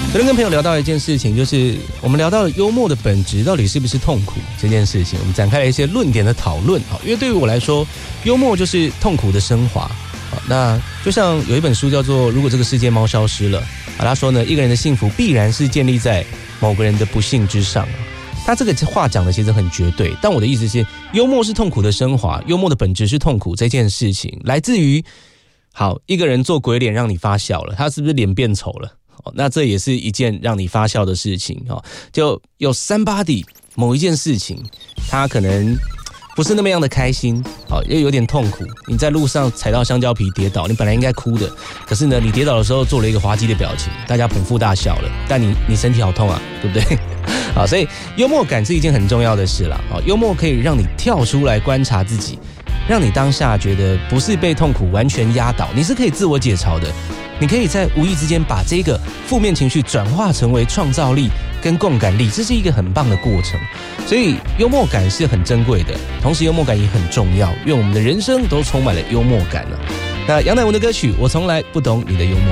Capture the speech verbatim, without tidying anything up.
昨天跟朋友聊到一件事情，就是我们聊到了幽默的本质到底是不是痛苦这件事情，我们展开了一些论点的讨论。因为对于我来说，幽默就是痛苦的升华。那就像有一本书叫做《如果这个世界猫消失了》，他说呢，一个人的幸福必然是建立在某个人的不幸之上。他这个话讲的其实很绝对，但我的意思是，幽默是痛苦的升华，幽默的本质是痛苦这件事情，来自于好一个人做鬼脸让你发笑了，他是不是脸变丑了？那这也是一件让你发笑的事情。就有 somebody 某一件事情，他可能不是那么样的开心，又有点痛苦。你在路上踩到香蕉皮跌倒，你本来应该哭的，可是呢，你跌倒的时候做了一个滑稽的表情，大家捧腹大笑了，但你你身体好痛啊，对不对？好，所以幽默感是一件很重要的事啦。幽默可以让你跳出来观察自己，让你当下觉得不是被痛苦完全压倒，你是可以自我解嘲的。你可以在无意之间把这个负面情绪转化成为创造力跟共感力，这是一个很棒的过程。所以幽默感是很珍贵的，同时幽默感也很重要，因为我们的人生都充满了幽默感了。那杨乃文的歌曲《我从来不懂你的幽默》。